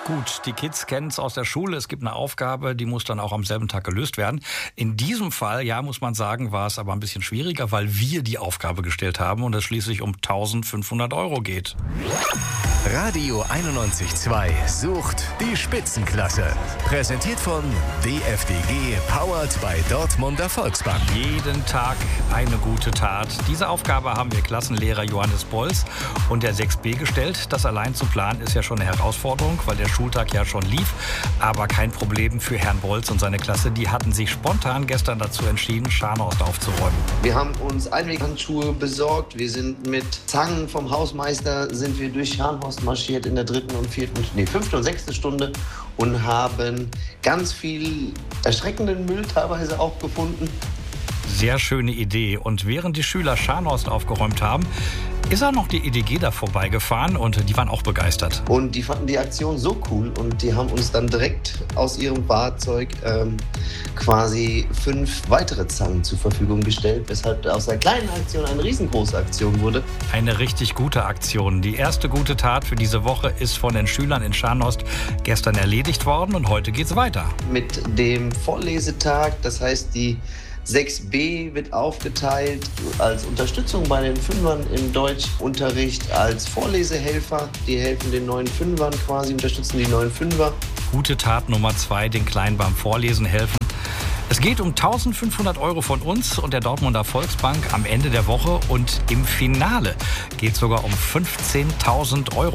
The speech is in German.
Gut, die Kids kennen es aus der Schule. Es gibt eine Aufgabe, die muss dann auch am selben Tag gelöst werden. In diesem Fall, ja, muss man sagen, war es aber ein bisschen schwieriger, weil wir die Aufgabe gestellt haben und es schließlich um 1.500 € geht. Radio 91.2 sucht die Spitzenklasse. Präsentiert von DFDG, powered by Dortmunder Volksbank. Jeden Tag eine gute Tat. Diese Aufgabe haben wir Klassenlehrer Johannes Bolz und der 6b gestellt. Das allein zu planen ist ja schon eine Herausforderung, weil der Schultag ja schon lief. Aber kein Problem für Herrn Bolz und seine Klasse. Die hatten sich spontan gestern dazu entschieden, Scharnhorst aufzuräumen. Wir haben uns Einweghandschuhe besorgt. Wir sind mit Zangen vom Hausmeister durch Scharnhorst marschiert in der 5. und 6. Stunde und haben ganz viel erschreckenden Müll teilweise auch gefunden. Sehr schöne Idee. Und während die Schüler Scharnhorst aufgeräumt haben, ist auch noch die EDG da vorbeigefahren und die waren auch begeistert. Und die fanden die Aktion so cool und die haben uns dann direkt aus ihrem Fahrzeug quasi 5 weitere Zangen zur Verfügung gestellt, weshalb aus der kleinen Aktion eine riesengroße Aktion wurde. Eine richtig gute Aktion. Die erste gute Tat für diese Woche ist von den Schülern in Scharnhorst gestern erledigt worden und heute geht's weiter. Mit dem Vorlesetag, das heißt die 6b wird aufgeteilt als Unterstützung bei den Fünfern im Deutschunterricht als Vorlesehelfer. Die helfen den neuen Fünfern quasi, unterstützen die neuen Fünfer. Gute Tat Nummer 2, den Kleinen beim Vorlesen helfen. Es geht um 1.500 € von uns und der Dortmunder Volksbank am Ende der Woche und im Finale geht es sogar um 15.000 €.